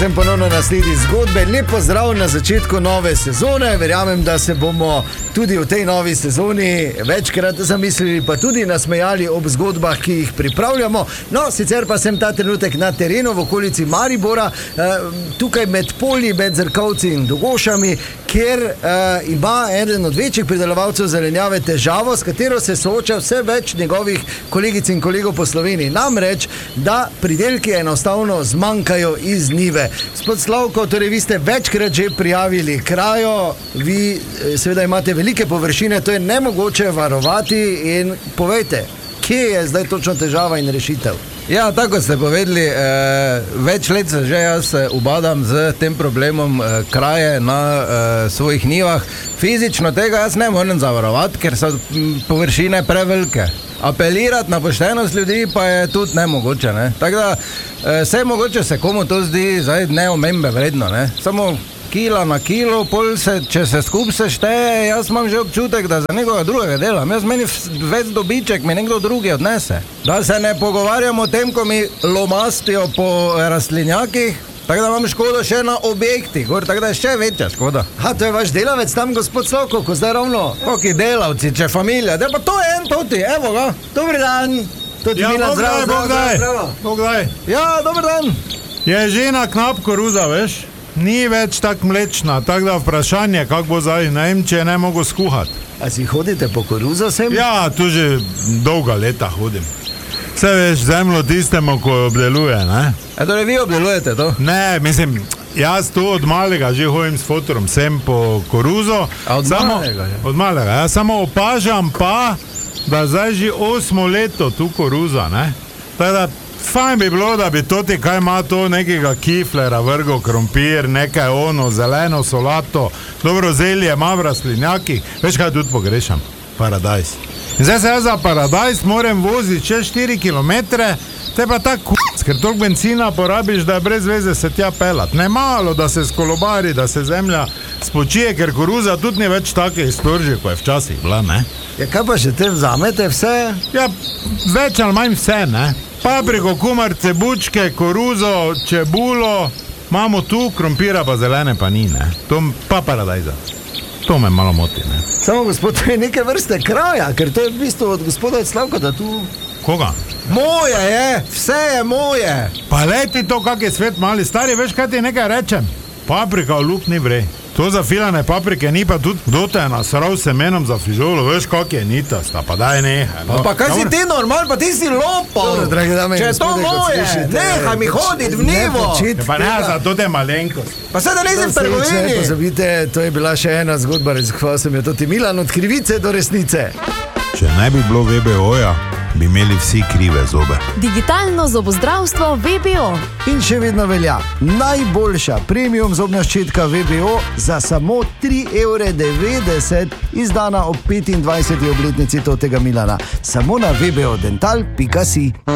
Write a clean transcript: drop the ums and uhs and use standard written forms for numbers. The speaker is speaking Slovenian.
sem ponovno na sledi zgodbe. Lep pozdrav na začetku nove sezone. Verjamem, da se bomo tudi v tej novi sezoni večkrat zamislili, pa tudi nasmejali ob zgodbah, ki jih pripravljamo. No, sicer pa sem ta trenutek na terenu v okolici Maribora, tukaj med polji, med Zrkovci in Dogošami, kjer ima eden od večjih pridelovalcev zelenjave težavo, s katero se sooča vse več njegovih kolegic in kolegov po Sloveniji. Namreč, da pridelki enostavno zmanjkajo iz njive. Gospod Slavko, torej vi ste večkrat že prijavili krajo, vi seveda imate velike površine, to je nemogoče varovati in povejte, kje je zdaj točno težava in rešitev? Ja, tako ste povedali, več let se že jaz ubadam z tem problemom kraje na svojih njivah. Fizično tega jaz ne morem zavarovati, ker so površine prevelike. Apelirati na poštenost ljudi pa je tudi nemogoče, ne? Tako da vse mogoče se komu to zdi zdaj neomembe vredno, ne? Samo kila na kilo, pol se, če se skup se šteje, jaz imam že občutek, da za nekoga drugega delam. Jaz meni več dobiček mi nekdo drugi odnese. Da se ne pogovarjamo o tem, ko mi lomastijo po rastlinjakih, tako da imam škodo še na objektih, tako da je še večja škoda. To je vaš delavec tam, gospod Slavko, ko zdaj ravno? Koki delavci, če familija, pa to je en toti, evo ga. Dober dan. Ja, Bog daj. Ja, dober dan. Je žena knap koruza, veš? Ni več tak mlečna, tako da vprašanje, kako bo zdaj, ne vem, če je ne mogo skuhati. A si hodite po koruzo sem? Ja, tu že dolga leta hodim. Vse veš, zemljo tistemu, ko jo obdeluje, ne? Torej vi obdelujete to? Ne, mislim, jaz tu od malega že hodim s fotorom sem po koruzo. A od malega? Od malega, ja, samo opažam pa, da zdaj že 8 leto tu koruza, ne? Tako da fajn bi bilo, da bi toti, kaj ima to nekega kiflera, vrgo krompir, nekaj ono, zeleno solato, dobro zelje, ima v rastlinjakih, veš kaj tudi pogrešam? Paradajz. In zdaj se jaz za paradajz moram voziti še 4 kilometre, te pa tak ker toliko benzina porabiš, da je brez veze se tja pelat. Ne malo, da se skolobari, da se zemlja spočije, ker koruza tudi ni več take iztorže, ko je včasih bila, ne? Ja, kaj pa še te vzamete vse? Ja, več ali manj vse, ne? Papriko, kumarce, bučke, koruzo, čebulo, imamo tu, krompira pa zelene pa ni, ne? To pa paradajza. To me malo moti, ne? Samo gospod, to je neke vrste kraja, ker to je v bistvu od gospoda Slavka, da tu... Koga? Moje je, vse je moje. Pa leti to, kak je svet mali, stari, veš, kaj ti nekaj rečem? Paprika v luk ni vrej. To za filane paprike ni, pa tudi kdo te je nasral semenom za fižolo, veš, kak je nitasta, pa daj nehaj. No. Pa kaj si ti normal, pa ti si lopov. Če je to moje, nehaj mi hoditi v nivo. Pa ne, za to te malenkost. Pa se da nisi v trgovini. Ne pozabite, to je bila še ena zgodba, razhval sem jo toti Milan, od krivice do resnice. Če ne bi bilo VBO-ja, bi imeli vsi krive zobe. Digitalno zobozdravstvo VBO. In še vedno velja najboljša premium zobna ščetka VBO za samo 3,90 €, izdana ob 25. obletnici totega Milana. Samo na vbodental.si.